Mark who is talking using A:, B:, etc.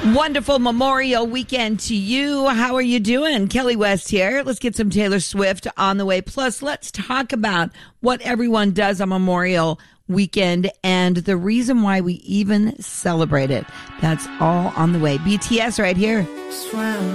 A: Wonderful Memorial Weekend to you. How are you doing? Kelly West here. Let's get some Taylor Swift on the way. Plus, let's talk about what everyone does on Memorial Weekend and the reason why we even celebrate it. That's all on the way. BTS right here.
B: Swam